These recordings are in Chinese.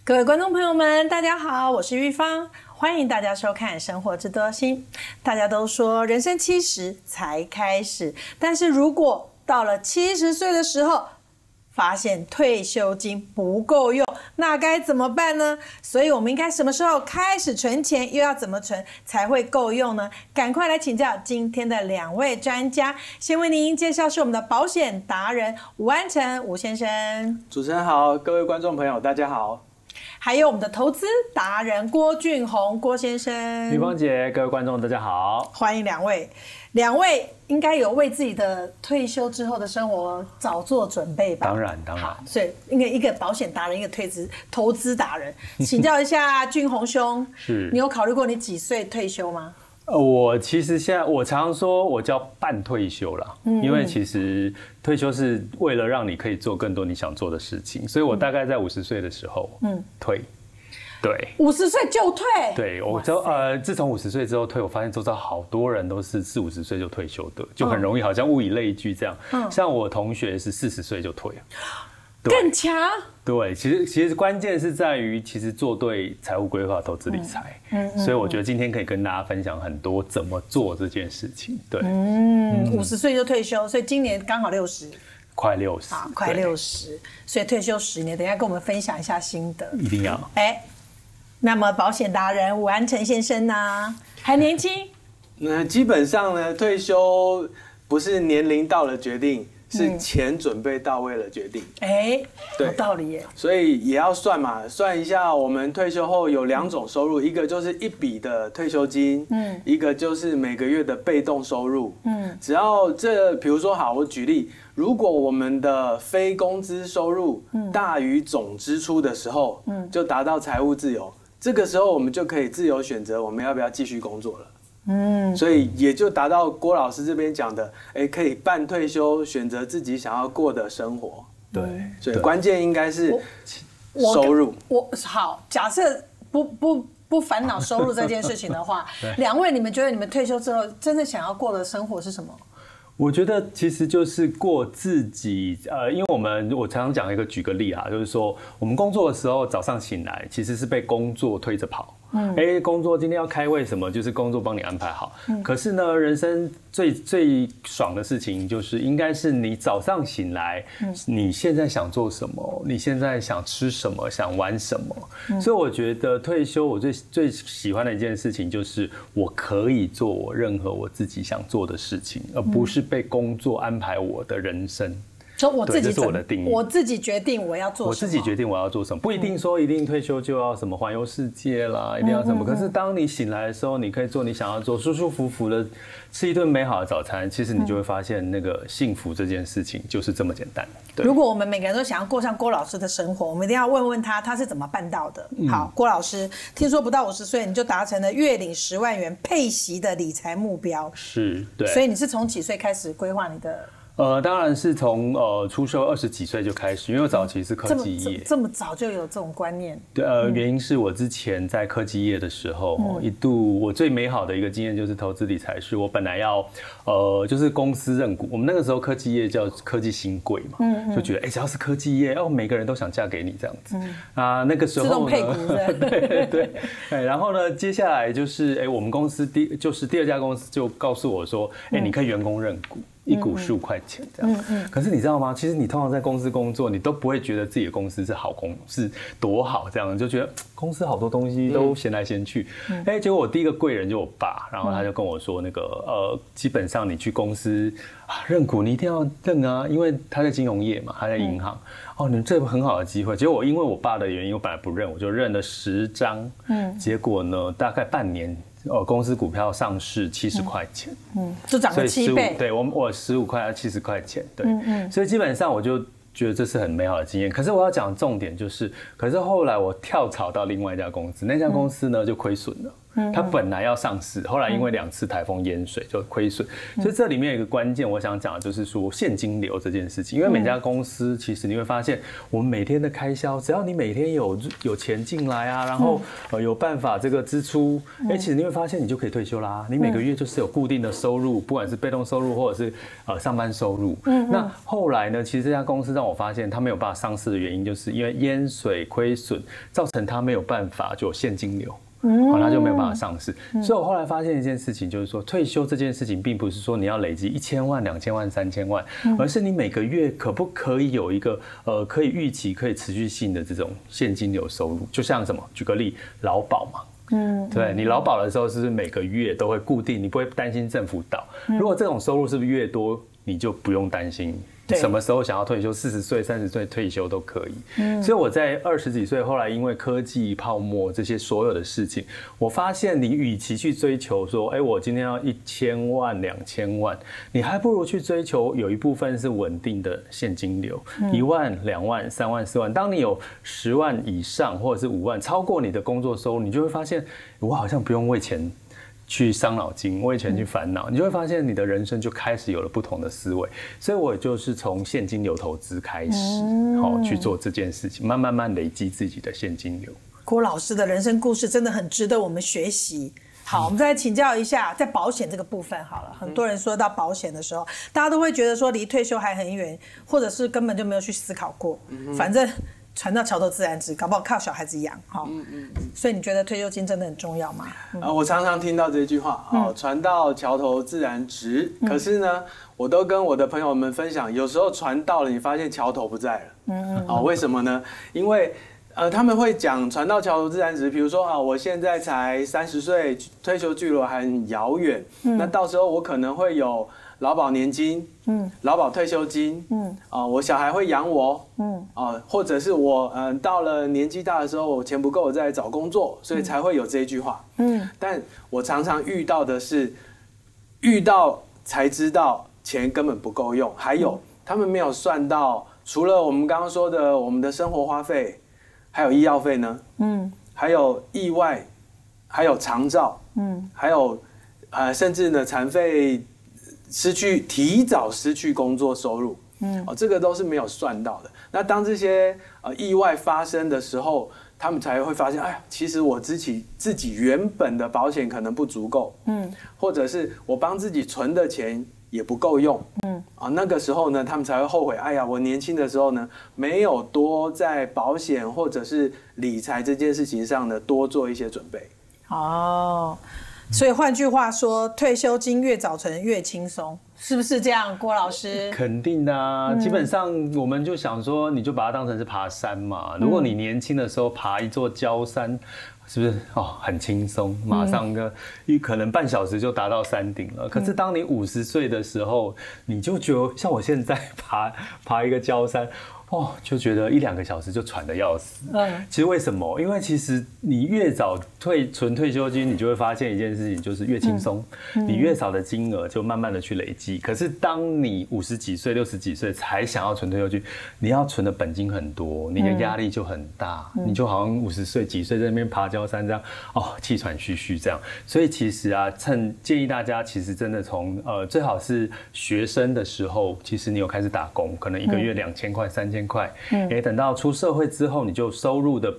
各位观众朋友们，大家好，我是玉芳，欢迎大家收看《生活之多心》。大家都说人生70才开始，但是如果到了70岁的时候，发现退休金不够用，那该怎么办呢？所以我们应该什么时候开始存钱，又要怎么存才会够用呢？赶快来请教今天的2位专家。先为您介绍是我们的保险达人吴安成吴先生。 主持人好，各位观众朋友大家好。 还有我们的投资达人郭俊宏郭先生。 玉芳姐，各位观众大家好， 欢迎2位。2位应该有为自己的退休之后的生活早做准备吧？ 当然。 所以一个保险达人，一个投资达人，请教一下俊宏兄， 是你有考虑过你几岁退休吗？ 我其实现在我常常说我叫半退休啦，因为其实退休是为了让你可以做更多你想做的事情，所以我大概在50岁的时候退。对 ，50岁就退。 对，我自从50岁之后退，我发现周遭好多人都是40-50岁就退休的，就很容易好像物以类聚这样。像我同学是40岁就退了， 更强。 对，其实关键是在于其实做对财务规划、投资理财。所以我觉得今天可以跟大家分享很多怎么做这件事情。对 ，50岁就退休，所以今年刚好60。 快60， 好，快60，所以退休10年。等一下跟我们分享一下心得， 一定要。 那么保险达人吴安成先生呢，还年轻。 基本上呢，退休不是年龄到了决定，是钱准备到位了决定。 有道理耶。 所以也要算嘛，算一下我们退休后有2种收入，一个就是一笔的退休金，一个就是每个月的被动收入。只要比如说好，我举例。如果我们的非工资收入大于总支出的时候，就达到财务自由。这个时候我们就可以自由选择我们要不要继续工作了。所以也就达到郭老师这边讲的，可以半退休，选择自己想要过的生活。 对， 所以关键应该是收入。 好，假设不烦恼收入这件事情的话，2位你们觉得你们退休之后真正想要过的生活是什么？ 我觉得其实就是过自己，因为我常常讲举个例啊，就是说我们工作的时候早上醒来其实是被工作推着跑，工作今天要开会什么，就是工作帮你安排好。可是呢，人生最爽的事情就是应该是你早上醒来，你现在想做什么，你现在想吃什么，想玩什么。所以我觉得退休我最喜欢的一件事情就是我可以做任何我自己想做的事情，而不是被工作安排我的人生。 说我自己， 这是我的定义。 我自己决定我要做什么。 我自己决定我要做什么，不一定说一定退休就要什么环游世界啦，一定要什么。可是当你醒来的时候，你可以做你想要做，舒舒服服的吃一顿美好的早餐，其实你就会发现那个幸福这件事情就是这么简单。 如果我们每个人都想要过上郭老师的生活，我们一定要问问他是怎么办到的。好，郭老师，听说不到50岁你就达成了月领10万元配息的理财目标。 是，对。 所以你是从几岁开始规划你的？ 当然是从出社20几岁就开始，因为我早期是科技业， 这么早就有这种观念。 对，原因是我之前在科技业的时候，一度我最美好的一个经验就是投资理财，是我本来要就是公司认股，我们那个时候科技业叫科技新贵嘛，就觉得只要是科技业，每个人都想嫁给你这样子。那个时候呢，自动配股的，对。然后呢，接下来就是我们公司第2家公司就告诉我说，你可以员工认股。1股15块钱这样，可是你知道吗？其实你通常在公司工作，你都不会觉得自己的公司是是多好，这样就觉得公司好多东西都闲来闲去。结果我第一个贵人就我爸，然后他就跟我说，基本上你去公司认股，你一定要认啊，因为他在金融业嘛，他在银行。你这个很好的机会。结果我因为我爸的原因，我本来不认，我就认了10张。结果呢，大概半年。公司股票上市70块钱， 就涨了7倍。 对，我15块70块钱，对，所以基本上我就觉得这是很美好的经验。可是我要讲重点就是，可是后来我跳槽到另外一家公司，那家公司呢就亏损了。 它本来要上市，后来因为2次台风淹水就亏损。所以这里面有一个关键，我想讲的就是说现金流这件事情。因为每家公司其实你会发现，我们每天的开销，只要你每天有钱进来啊，然后有办法这个支出，其实你会发现你就可以退休啦。你每个月就是有固定的收入，不管是被动收入或者是上班收入。那后来呢，其实这家公司让我发现它没有办法上市的原因，就是因为淹水亏损，造成它没有办法就有现金流。它就没有办法上市。所以我后来发现一件事情，就是说退休这件事情，并不是说你要累积1000万、2000万、3000万，而是你每个月可不可以有一个可以预期、可以持续性的这种现金流收入？就像什么？举个例，劳保嘛。对，你劳保的时候是不是每个月都会固定？你不会担心政府倒。如果这种收入是不是越多，你就不用担心什么时候想要退休，40岁、30岁退休都可以。所以我在20几岁，后来因为科技泡沫这些所有的事情，我发现你与其去追求说，我今天要1000万、2000万，你还不如去追求有一部分是稳定的现金流，1万、2万、3万、4万。当你有10万以上，或者是5万，超过你的工作收入，你就会发现，我好像不用为钱去伤脑筋，为钱去烦恼，你就会发现你的人生就开始有了不同的思维。所以我就是从现金流投资开始，去做这件事情，慢慢累积自己的现金流。 郭老师的人生故事真的很值得我们学习。好，我们再来请教一下，在保险这个部分好了。很多人说到保险的时候，大家都会觉得说离退休还很远，或者是根本就没有去思考过。反正船到桥头自然直，搞不好靠小孩子养。所以你觉得退休金真的很重要吗？ 我常常听到这句话，船到桥头自然直。可是呢，我都跟我的朋友们分享，有时候船到了，你发现桥头不在了。为什么呢？因为他们会讲船到桥头自然直，比如说我现在才30岁，退休距离还很遥远。那到时候我可能会有劳保年金，劳保退休金，我小孩会养我，或者是我到了年纪大的时候，我钱不够，我再找工作，所以才会有这一句话。但我常常遇到的是，遇到才知道钱根本不够用，还有他们没有算到，除了我们刚刚说的我们的生活花费，还有医药费呢，还有意外，还有长照，还有甚至呢残废。提早失去工作收入，这个都是没有算到的。那当这些意外发生的时候，他们才会发现，其实我自己原本的保险可能不足够，或者是我帮自己存的钱也不够用，那个时候呢，他们才会后悔，我年轻的时候呢，没有多在保险或者是理财这件事情上呢多做一些准备。 所以换句话说，退休金越早存越轻松，是不是这样，郭老师？ 肯定的啊，基本上我们就想说，你就把它当成是爬山嘛。如果你年轻的时候爬一座郊山，是不是很轻松，马上可能半小时就达到山顶了。可是当你50岁的时候，你就觉得像我现在爬一个郊山。就觉得1-2个小时就喘得要死。其实为什么？因为其实你越早存退休金，你就会发现一件事情，就是越轻松，你越少的金额就慢慢的去累积。可是当你50几岁、60几岁才想要存退休金，你要存的本金很多，你的压力就很大，你就好像50岁几岁在那边爬郊山这样，气喘吁吁这样。所以其实建议大家其实真的从最好是学生的时候，其实你有开始打工，可能1个月2000块、3000块，等到出社会之后，你就收入的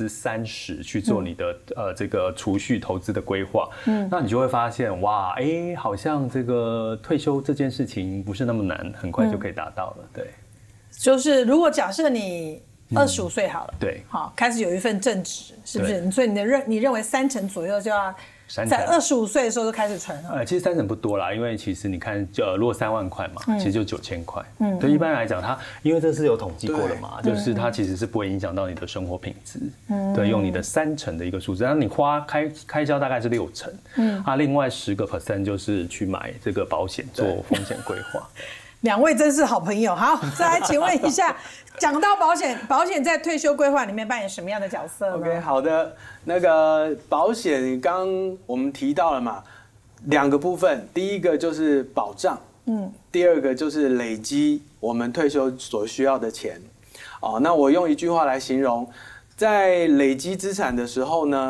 30%去做你的这个储蓄投资的规划，那你就会发现哇，好像这个退休这件事情不是那么难，很快就可以达到了。对， 就是如果假设你25岁好了， 对， 好，开始有一份正职，是不是？所以你认为30%左右就要在25岁的时候就开始存了？ 其实30%不多啦，因为其实你看，如果3万块嘛，其实就9000块。对，一般来讲，因为这是有统计过的嘛，就是它其实是不会影响到你的生活品质。对，用你的30%的一个数字，然后你开销大概是60%，另外10%就是去买这个保险做风险规划。 两位真是好朋友。好，再来请问一下，讲到保险在退休规划里面扮演什么样的角色呢 ？OK， 好的，那个保险刚我们提到了嘛，2个部分，第一个就是保障，第二个就是累积我们退休所需要的钱。那我用一句话来形容，在累积资产的时候呢，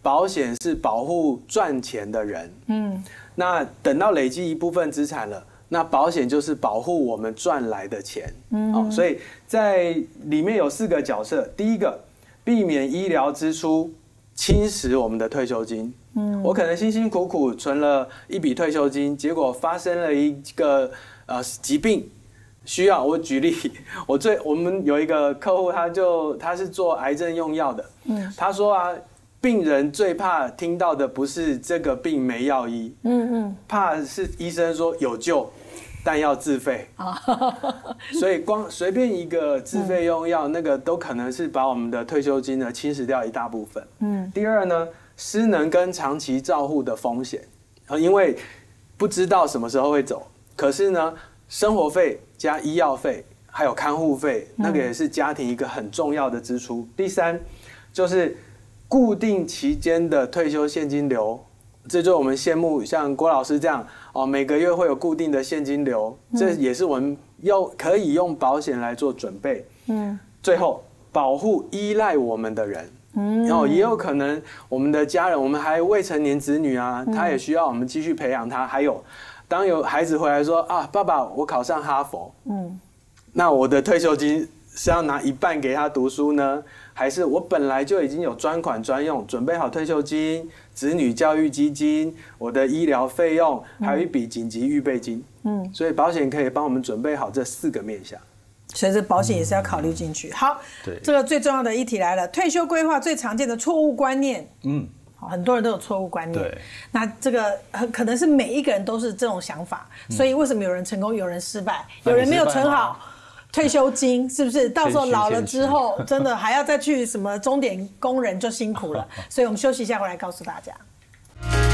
保险是保护赚钱的人，那等到累积一部分资产了，那保险就是保护我们赚来的钱，所以在里面有4个角色。第一个，避免医疗支出侵蚀我们的退休金。我可能辛辛苦苦存了一笔退休金，结果发生了一个疾病，需要我举例，我们有一个客户，他是做癌症用药的，他说啊，病人最怕听到的不是这个病没药医，怕是医生说有救，但要自费，所以光随便一个自费用药，那个都可能是把我们的退休金呢侵蚀掉一大部分。第二呢，失能跟长期照护的风险，因为不知道什么时候会走，可是呢，生活费加医药费还有看护费，那个也是家庭一个很重要的支出。第三就是固定期间的退休现金流，这就我们羡慕像郭老师这样每个月会有固定的现金流，这也是我们可以用保险来做准备。最后保护依赖我们的人。也有可能我们的家人，我们还未成年子女啊，他也需要我们继续培养他。还有，当有孩子回来说啊，爸爸，我考上哈佛，那我的退休金是要拿1半给他读书呢，还是我本来就已经有专款专用，准备好退休金、子女教育基金、我的医疗费用，还有一笔紧急预备金。所以保险可以帮我们准备好这4个面向。 所以这保险也是要考虑进去。好，这个最重要的议题来了，退休规划最常见的错误观念。很多人都有错误观念。对，那这个可能是每一个人都是这种想法，所以为什么有人成功，有人失败，有人没有存好退休金，是不是？到时候老了之后，真的还要再去什么钟点工人就辛苦了。所以我们休息一下，回来告诉大家。